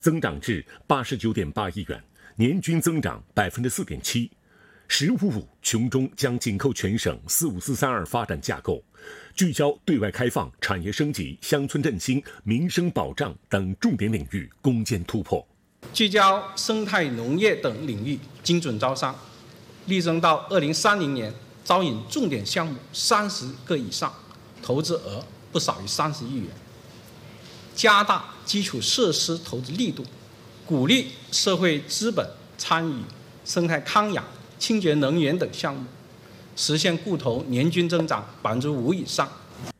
增长至89.8亿元，年均增长4.7%。“15.5”琼中将紧扣全省45432发展架构，聚焦对外开放、产业升级、乡村振兴、民生保障等重点领域攻坚突破， 聚焦生态农业等领域精准招商，力争到2030年招引重点项目30个以上，投资额不少于30亿元。加大基础设施投资力度，鼓励社会资本参与生态康养、清洁能源等项目，实现固投年均增长5%以上。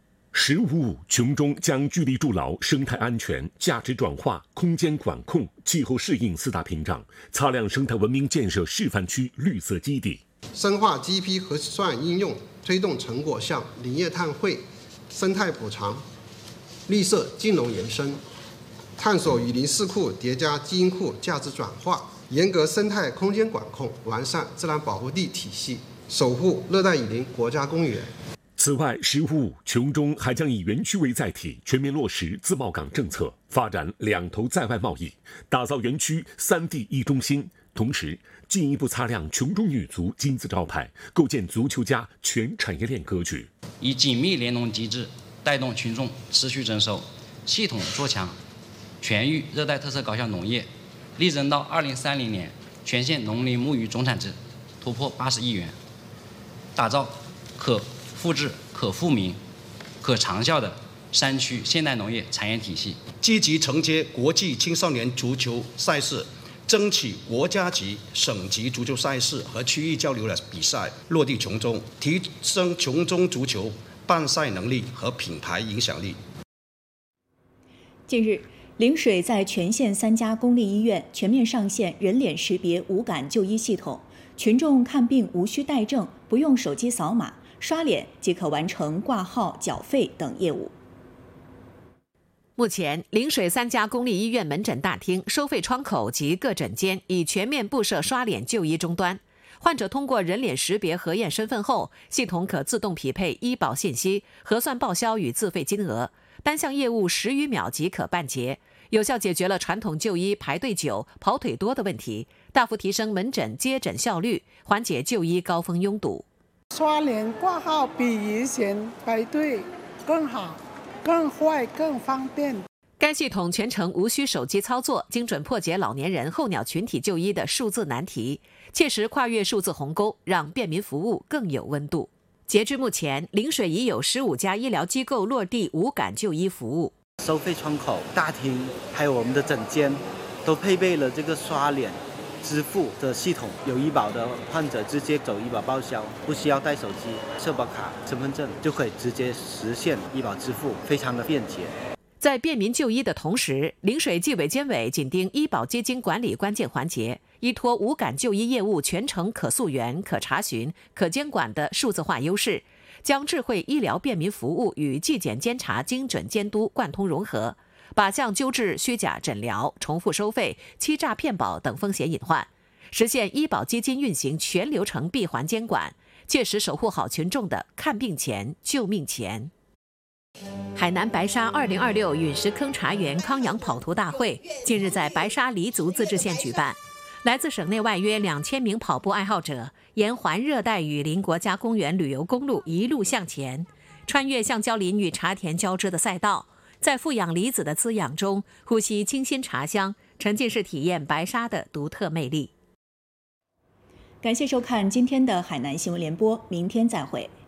“15.5”琼中将聚力筑牢生态安全、价值转化、空间管控、气候适应4大屏障，擦亮生态文明建设示范区绿色基地。 深化 GEP 核算应用，推动成果项林业碳汇、生态补偿、绿色金融延伸，探索雨林四库叠加基因库价值转化，严格生态空间管控，完善自然保护地体系，守护热带雨林国家公园。 此外，“15.5”琼中还将以园区为载体，全面落实自贸港政策，发展两头在外贸易，打造园区3地1中心。同时，进一步擦亮琼中女足金字招牌，构建足球加全产业链格局。 以紧密联动机制带动群众持续增收，系统做强全域热带特色高效农业，力争到2030年全县农林牧渔总产值突破80亿元，打造可复制、可富民、可长效的山区现代农业产业体系， 积极承接国际青少年足球赛事，争取国家级、省级足球赛事和区域交流的比赛落地琼中，提升琼中足球办赛能力和品牌影响力。 近日，陵水在全县3家公立医院全面上线人脸识别无感就医系统，群众看病无需带证，不用手机扫码，刷脸即可完成挂号、缴费等业务。 目前，陵水3家公立医院门诊大厅、收费窗口及各诊间已全面布设刷脸就医终端。患者通过人脸识别核验身份后，系统可自动匹配医保信息、核算报销与自费金额，单项业务10余秒即可办结，有效解决了传统就医排队久、跑腿多的问题，大幅提升门诊接诊效率，缓解就医高峰拥堵。 刷脸挂号比以前排队更好、更快、更方便。 该系统全程无需手机操作，精准破解老年人、候鸟群体就医的数字难题，切实跨越数字鸿沟，让便民服务更有温度。截至目前，陵水已有15家医疗机构落地无感就医服务。 收费窗口、大厅还有我们的诊间都配备了这个刷脸支付的系统，有医保的患者直接走医保报销，不需要带手机、社保卡、身份证就可以直接实现医保支付，非常的便捷。 在便民就医的同时，陵水纪委监委紧盯医保基金管理关键环节，依托无感就医业务全程可溯源、可查询、可监管的数字化优势，将智慧医疗便民服务与纪检监察精准监督贯通融合，靶向纠治虚假诊疗、重复收费、欺诈骗保等风险隐患，实现医保基金运行全流程闭环监管，切实守护好群众的看病钱、救命钱。海南白沙2026陨石坑茶园康养跑图大会近日在白沙黎族自治县举办，来自省内外约2000名跑步爱好者沿环热带雨林国家公园旅游公路一路向前，穿越橡胶林与茶田交织的赛道，在富氧离子的滋养中呼吸清新茶香，沉浸式体验白沙的独特魅力。 感谢收看今天的海南新闻联播，明天再会。